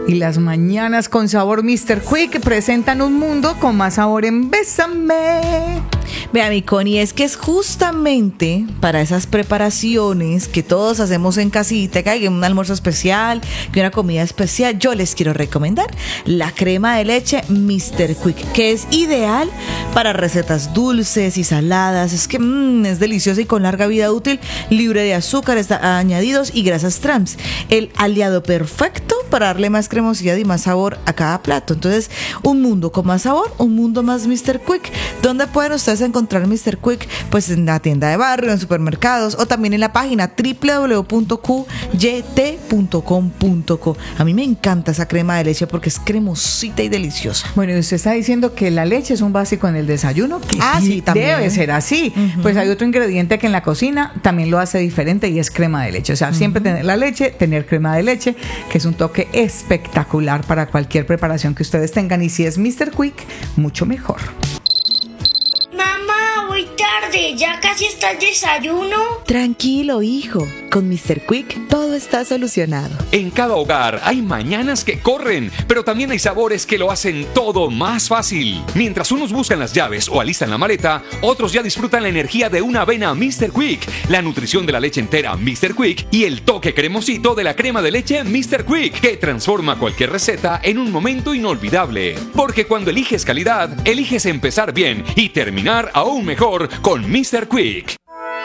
Y las mañanas con sabor Mr. Quick presentan un mundo con más sabor en Bésame. Vea, mi Connie, es que es justamente para esas preparaciones que todos hacemos en casita, que hay un almuerzo especial, que una comida especial, yo les quiero recomendar la crema de leche Mr. Quick, que es ideal para recetas dulces y saladas. Es que es deliciosa y con larga vida útil, libre de azúcares añadidos y grasas trans. El aliado perfecto para darle más cremosidad y más sabor a cada plato. Entonces, un mundo con más sabor, un mundo más Mr. Quick. ¿Dónde pueden ustedes encontrar Mr. Quick? Pues en la tienda de barrio, en supermercados o también en la página www.qyt.com.co. A mí me encanta esa crema de leche porque es cremosita y deliciosa. Bueno, y usted está diciendo que la leche es un básico en el desayuno, que sí, también debe ser así. Pues hay otro ingrediente que en la cocina también lo hace diferente y es crema de leche. O sea, siempre tener la leche, tener crema de leche, que es un toque espectacular para cualquier preparación que ustedes tengan. Y si es Mr. Quick, mucho mejor. Mamá, voy tarde, ¿ya casi está el desayuno? Tranquilo, hijo. Con Mr. Quick todo está solucionado. En cada hogar hay mañanas que corren, pero también hay sabores que lo hacen todo más fácil. Mientras unos buscan las llaves o alistan la maleta, otros ya disfrutan la energía de una avena Mr. Quick, la nutrición de la leche entera Mr. Quick y el toque cremosito de la crema de leche Mr. Quick, que transforma cualquier receta en un momento inolvidable. Porque cuando eliges calidad, eliges empezar bien y terminar aún mejor con Mr. Quick.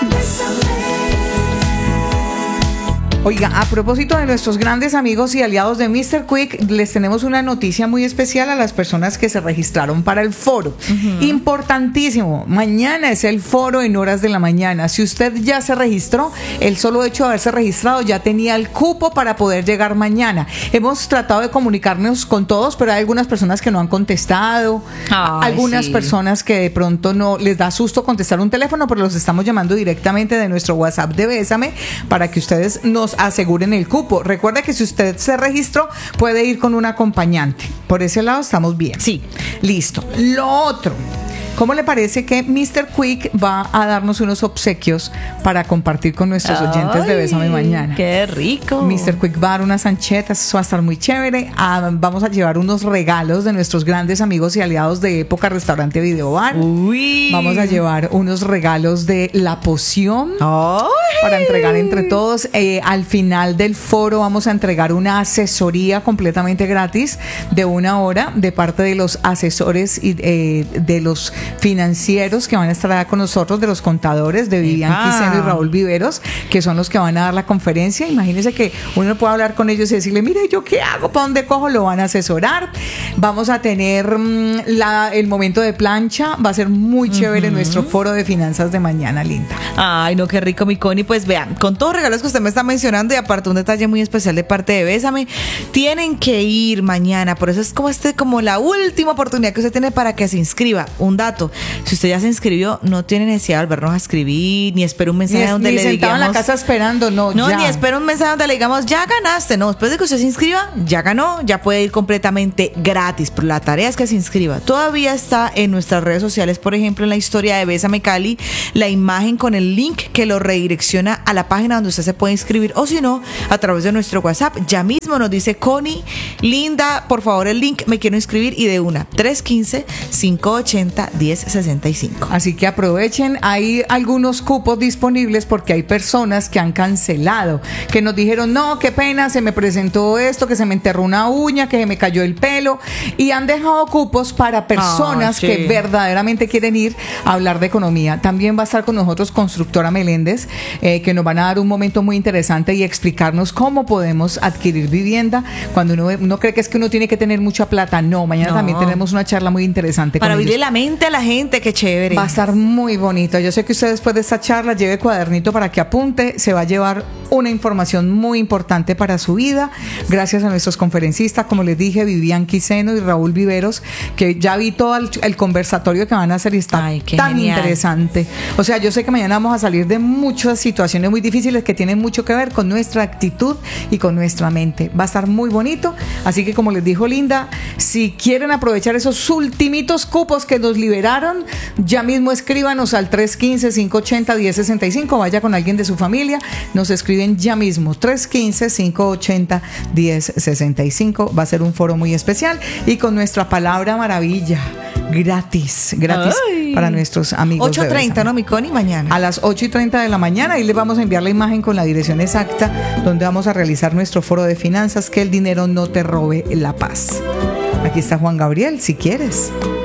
Oiga, a propósito de nuestros grandes amigos y aliados de Mr. Quick, les tenemos una noticia muy especial a las personas que se registraron para el foro. Importantísimo, mañana es el foro en horas de la mañana. Si usted ya se registró, el solo hecho de haberse registrado ya tenía el cupo para poder llegar mañana. Hemos tratado de comunicarnos con todos, pero hay algunas personas que no han contestado, algunas personas que de pronto no les da susto contestar un teléfono, pero los estamos llamando directamente de nuestro WhatsApp de Bésame para que ustedes nos aseguren el cupo. Recuerda que si usted se registró, puede ir con un acompañante. Por ese lado estamos bien. Sí. Listo. Lo otro, ¿cómo le parece que Mr. Quick va a darnos unos obsequios para compartir con nuestros oyentes de Bésame Mañana? ¡Qué rico! Mr. Quick va a dar unas anchetas, eso va a estar muy chévere. Vamos a llevar unos regalos de nuestros grandes amigos y aliados de Época Restaurante Video Bar. Uy. Vamos a llevar unos regalos de La Poción para entregar entre todos. Al final del foro vamos a entregar una asesoría completamente gratis de 1 hora de parte de los asesores y de los financieros que van a estar acá con nosotros, de los contadores, de Vivian Quiseno y Raúl Viveros, que son los que van a dar la conferencia. Imagínense que uno puede hablar con ellos y decirle, mire, ¿yo qué hago? ¿Para dónde cojo? Lo van a asesorar. Vamos a tener el momento de plancha. Va a ser muy chévere nuestro foro de finanzas de mañana, linda. Ay, no, qué rico, mi Connie. Pues vean, con todos los regalos que usted me está mencionando y aparte un detalle muy especial de parte de Bésame, tienen que ir mañana. Por eso es como la última oportunidad que usted tiene para que se inscriba. Un dato: si usted ya se inscribió, no tiene necesidad de volvernos a escribir, ni espera un mensaje donde le digamos, en la casa esperando, ya. Ni espera un mensaje donde le digamos, ya ganaste. No, después de que usted se inscriba, ya ganó, ya puede ir completamente gratis. Pero la tarea es que se inscriba. Todavía está en nuestras redes sociales, por ejemplo, en la historia de Bésame Cali, la imagen con el link que lo redirecciona a la página donde usted se puede inscribir, o si no, a través de nuestro WhatsApp. Ya mismo nos dice Connie, linda, por favor el link, me quiero inscribir, y de una, 315-580-1065. Así que aprovechen, hay algunos cupos disponibles porque hay personas que han cancelado, que nos dijeron, no, qué pena, se me presentó esto, que se me enterró una uña, que se me cayó el pelo, y han dejado cupos para personas que verdaderamente quieren ir a hablar de economía. También va a estar con nosotros Constructora Meléndez, que nos van a dar un momento muy interesante y explicarnos cómo podemos adquirir vivienda cuando uno cree que es que uno tiene que tener mucha plata. No, mañana también tenemos una charla muy interesante para con abrirle ellos. La mente a la gente, qué chévere. Va a estar muy bonito. Yo sé que usted después de esta charla lleve cuadernito para que apunte, se va a llevar una información muy importante para su vida, gracias a nuestros conferencistas, como les dije, Vivian Quiseno y Raúl Viveros, que ya vi todo el conversatorio que van a hacer y está tan genial, interesante. O sea, yo sé que mañana vamos a salir de muchas situaciones muy difíciles que tienen mucho que ver con nuestra actitud y con nuestra mente. Va a estar muy bonito, así que como les dijo Linda, si quieren aprovechar esos ultimitos cupos que nos liberaron, ya mismo escríbanos al 315-580-1065, vaya con alguien de su familia, nos escribe escriben ya mismo, 315-580-1065. Va a ser un foro muy especial y con nuestra palabra maravilla, gratis Ay. para nuestros amigos. 8:30, ¿no, mi Connie? Mañana. A las 8:30 de la mañana, y les vamos a enviar la imagen con la dirección exacta donde vamos a realizar nuestro foro de finanzas, que el dinero no te robe la paz. Aquí está Juan Gabriel, si quieres.